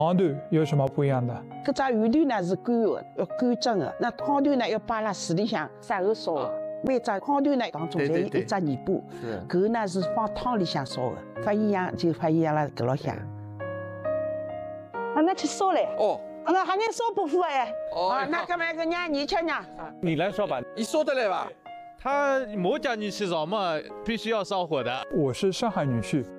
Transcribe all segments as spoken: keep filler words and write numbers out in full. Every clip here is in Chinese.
黄豆有什么不一样的？ 搿只圆豆呢是干的，要干蒸的；那黄豆呢要摆辣水里向晒后烧的。每只黄豆呢当中侪有一只泥巴，搿呢是放汤里向烧的，发营养就发营养了搿老香。啊，那去烧嘞？ 哦， 那还能烧不腐哎？ 哦， 那搿么搿让你吃呢？ 你来烧吧， 你烧得来吧？ 他没叫你去烧嘛，必须要烧火的。 我是上海女婿。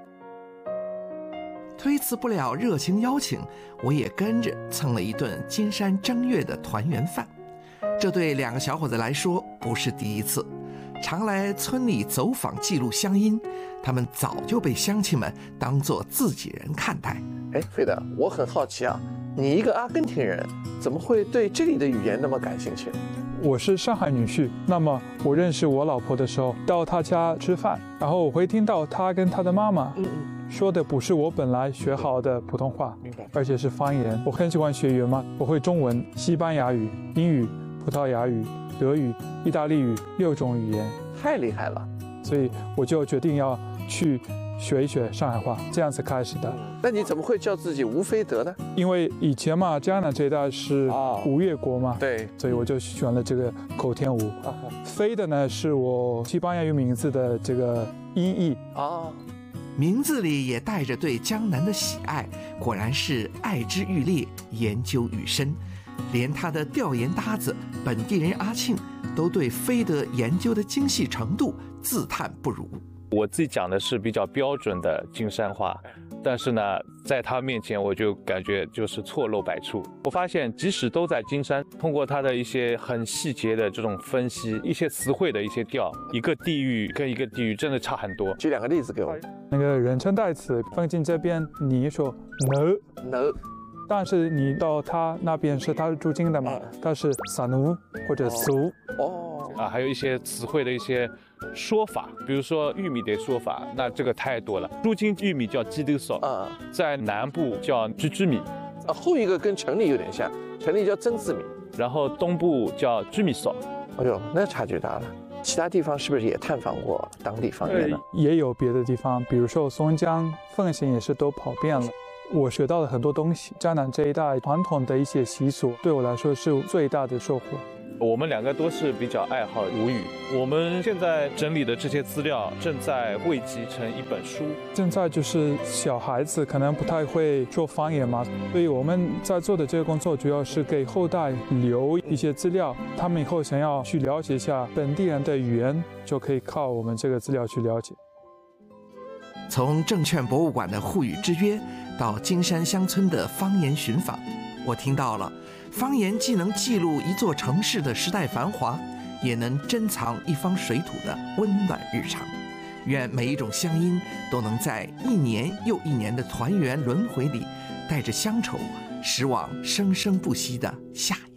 推辞不了热情邀请，我也跟着蹭了一顿金山正月的团圆饭。这对两个小伙子来说不是第一次，常来村里走访记录乡音，他们早就被乡亲们当作自己人看待。 哎，飞德，我很好奇啊，你一个阿根廷人，怎么会对这里的语言那么感兴趣？ 我是上海女婿，那么我认识我老婆的时候，到她家吃饭，然后我会听到她跟她的妈妈说的不是我本来学好的普通话，而且是方言。我很喜欢学语言嘛，我会中文、西班牙语、英语、葡萄牙语、德语、意大利语六种语言， 太厉害了。 所以我就决定要去学一学上海话，这样子开始的。 那你怎么会叫自己吴飞德呢？ 因为以前嘛，江南这一带是吴越国嘛， 对， 所以我就选了这个口天吴。飞的呢是我西班牙语名字的这个音译啊， 名字里也带着对江南的喜爱，果然是爱之愈烈，研究愈深。连他的调研搭子本地人阿庆都对飞德研究的精细程度自叹不如。 我自己讲的是比较标准的金山话，但是呢，在他面前我就感觉就是错漏百出。我发现即使都在金山，通过他的一些很细节的这种分析，一些词汇的一些调，一个地域跟一个地域真的差很多。 举两个例子给我。 那个人称代词放进这边，你说 no no， 但是你到他那边是他是驻京的嘛，他是撒奴或者苏哦啊，还有一些词汇的一些说法，比如说玉米的说法，那这个太多了。驻京玉米叫鸡豆臊啊，在南部叫居居米， 啊，后一个跟城里有点像，城里叫曾字米， 然后东部叫居米臊。 哎呦，那差距大了。其他地方是不是也探访过当地方言呢？ 也有别的地方，比如说松江、奉贤也是都跑遍了。我学到了很多东西，江南这一带传统的一些习俗，对我来说是最大的收获。 我们两个都是比较爱好吴语，我们现在整理的这些资料正在汇集成一本书。 现在就是小孩子可能不太会说方言嘛，所以我们在做的这个工作主要是给后代留一些资料，他们以后想要去了解一下本地人的语言，就可以靠我们这个资料去了解。 从证券博物馆的沪语之约到金山乡村的方言寻访，我听到了方言既能记录一座城市的时代繁华，也能珍藏一方水土的温暖日常。愿每一种乡音都能在一年又一年的团圆轮回里，带着乡愁驶往生生不息的下